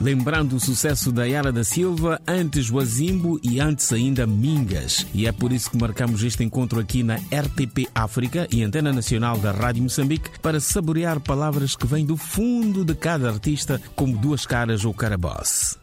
lembrando o sucesso da Yara da Silva, antes Wazimbo e antes ainda Mingas. E é por isso que marcamos este encontro aqui na RTP África e Antena Nacional da Rádio Moçambique para saborear palavras que vêm do fundo de cada artista, como Duas Caras ou Carabosse.